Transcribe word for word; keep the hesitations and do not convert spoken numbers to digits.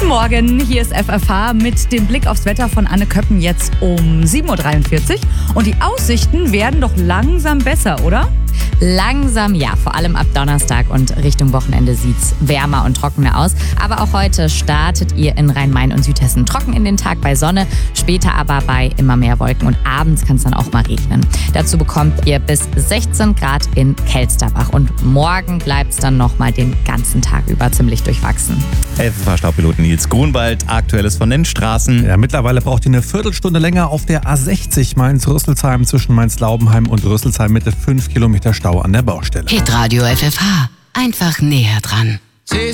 Morgen, hier ist F F H mit dem Blick aufs Wetter von Anne Köppen jetzt um sieben Uhr dreiundvierzig. Und die Aussichten werden doch langsam besser, oder? Langsam ja, vor allem ab Donnerstag und Richtung Wochenende sieht's wärmer und trockener aus. Aber auch heute startet ihr in Rhein-Main und Südhessen trocken in den Tag bei Sonne, später aber bei immer mehr Wolken und abends kann es dann auch mal regnen. Dazu bekommt ihr bis sechzehn Grad in Kelsterbach und morgen bleibt's dann nochmal den ganzen Tag über ziemlich durchwachsen. F F H-Staupiloten Nils Grunwald, Aktuelles von den Straßen. Ja, mittlerweile braucht ihr eine Viertelstunde länger auf der A sechzig Mainz-Rüsselsheim zwischen Mainz-Laubenheim und Rüsselsheim mit fünf Kilometer Stau an der Baustelle. Hitradio F F H. Einfach näher dran.